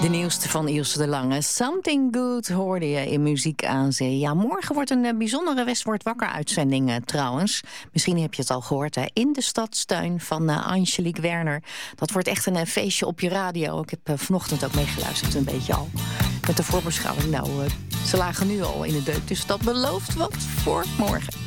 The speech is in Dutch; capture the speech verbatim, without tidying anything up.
De nieuwste van Ilse de Lange. Something Good hoorde je in Muziek aan Zee. Ja, morgen wordt een uh, bijzondere West wordt wakker uitzending uh, trouwens. Misschien heb je het al gehoord, hè? In de Stadstuin van uh, Angelique Werner. Dat wordt echt een uh, feestje op je radio. Ik heb uh, vanochtend ook meegeluisterd een beetje al. Met de voorbeschouwing. Nou, uh, ze lagen nu al in de deuk, dus dat belooft wat voor morgen.